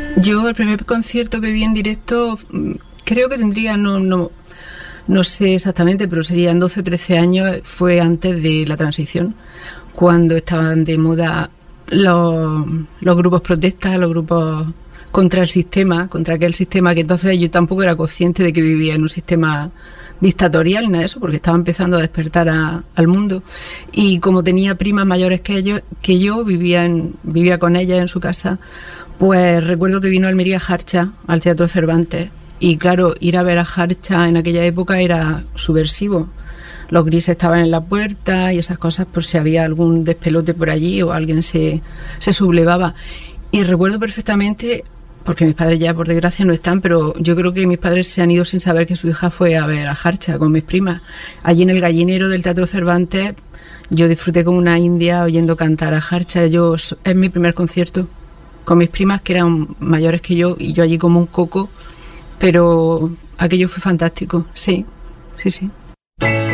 Yo el primer concierto que vi en directo, creo que tendría, no sé exactamente, pero serían 12 o 13 años, fue antes de la transición, cuando estaban de moda los grupos protestas, los grupos contra el sistema, contra aquel sistema que entonces yo tampoco era consciente de que vivía en un sistema dictatorial ni nada de eso, porque estaba empezando a despertar al mundo. Y como tenía primas mayores que yo vivía con ellas en su casa, pues recuerdo que vino a Almería Jarcha, al Teatro Cervantes, y claro, ir a ver a Jarcha en aquella época era subversivo. Los grises estaban en la puerta y esas cosas, por si había algún despelote por allí o alguien se sublevaba. Y recuerdo perfectamente, porque mis padres ya por desgracia no están, pero yo creo que mis padres se han ido sin saber que su hija fue a ver a Jarcha con mis primas. Allí en el gallinero del Teatro Cervantes yo disfruté como una india oyendo cantar a Jarcha. Es mi primer concierto con mis primas, que eran mayores que yo, y yo allí como un coco, pero aquello fue fantástico, sí, sí, sí.